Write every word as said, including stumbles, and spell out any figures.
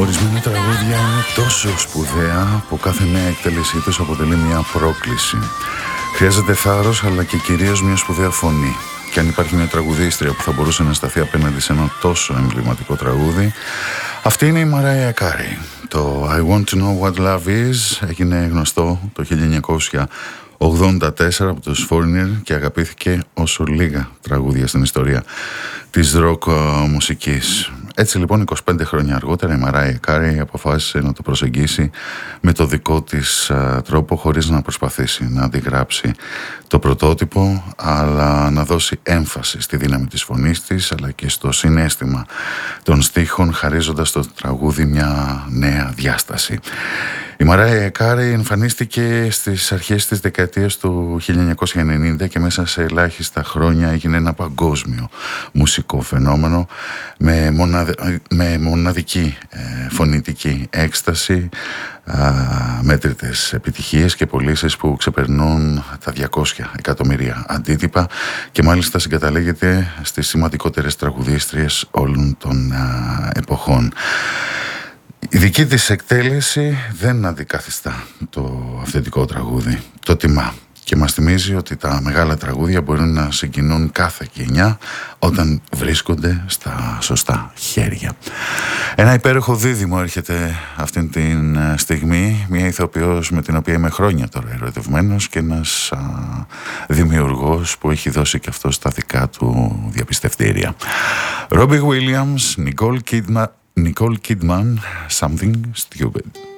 Ορισμένα τραγούδια είναι τόσο σπουδαία που κάθε νέα εκτέλεσή τους αποτελεί μια πρόκληση. Χρειάζεται θάρρος αλλά και κυρίως μια σπουδαία φωνή. Και αν υπάρχει μια τραγουδίστρια που θα μπορούσε να σταθεί απέναντι σε ένα τόσο εμβληματικό τραγούδι, αυτή είναι η Μαράια Κάρεϊ. Το I Want to Know What Love Is έγινε γνωστό το χίλια εννιακόσια ογδόντα τέσσερα από τους Foreigner και αγαπήθηκε όσο λίγα τραγούδια στην ιστορία της ροκ μουσικής. Έτσι λοιπόν είκοσι πέντε χρόνια αργότερα η Μαράια Κάρεϊ αποφάσισε να το προσεγγίσει με το δικό της α, τρόπο, χωρίς να προσπαθήσει να αντιγράψει το πρωτότυπο, αλλά να δώσει έμφαση στη δύναμη της φωνής της αλλά και στο συναίσθημα των στίχων, χαρίζοντας στο τραγούδι μια νέα διάσταση. Η Μαράια Κάρεϊ εμφανίστηκε στις αρχές της δεκαετίας του χίλια εννιακόσια ενενήντα και μέσα σε ελάχιστα χρόνια έγινε ένα παγκόσμιο μουσικό φαινόμενο με, μοναδ... με μοναδική ε, φωνητική έκσταση, α, μέτρητες επιτυχίες και πωλήσεις που ξεπερνούν τα διακόσια εκατομμύρια αντίτυπα και μάλιστα συγκαταλέγεται στις σημαντικότερες τραγουδίστριες όλων των α, εποχών. Η δική της εκτέλεση δεν αντικαθιστά το αυθεντικό τραγούδι, το τιμά και μας θυμίζει ότι τα μεγάλα τραγούδια μπορούν να συγκινούν κάθε γενιά όταν βρίσκονται στα σωστά χέρια. Ένα υπέροχο δίδυμο έρχεται αυτή τη στιγμή, μια ηθοποιός με την οποία είμαι χρόνια τώρα ερωτευμένος και ένας α, δημιουργός που έχει δώσει και αυτό τα δικά του διαπιστευτήρια. Robbie Williams, Nicole Kidman, Nicole Kidman, Something Stupid.